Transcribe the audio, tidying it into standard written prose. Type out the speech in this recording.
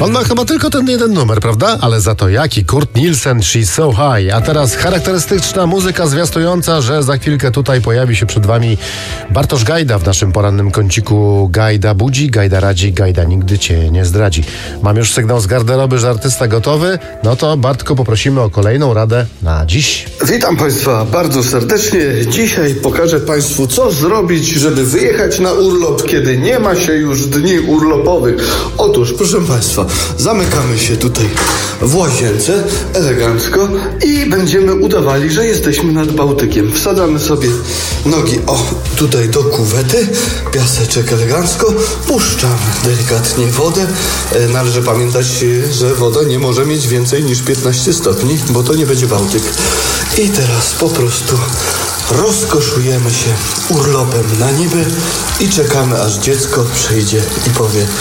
On ma chyba tylko ten jeden numer, prawda? Ale za to jaki? Kurt Nielsen, She's So High. A teraz charakterystyczna muzyka zwiastująca, że za chwilkę tutaj pojawi się przed wami Bartosz Gajda w naszym porannym kąciku Gajda budzi, Gajda radzi, Gajda nigdy cię nie zdradzi. Mam już sygnał z garderoby, że artysta gotowy. No to Bartku, poprosimy o kolejną radę na dziś. Witam Państwa bardzo serdecznie. Dzisiaj pokażę Państwu, co zrobić, żeby wyjechać na urlop, kiedy nie ma się już dni urlopowych. Otóż, proszę Państwa, zamykamy się tutaj w łazience elegancko i będziemy udawali, że jesteśmy nad Bałtykiem. Wsadzamy sobie nogi, tutaj do kuwety, piaseczek elegancko, puszczamy delikatnie wodę. Należy pamiętać, że woda nie może mieć więcej niż 15 stopni, bo to nie będzie Bałtyk. I teraz po prostu rozkoszujemy się urlopem na niby i czekamy, aż dziecko przyjdzie i powie: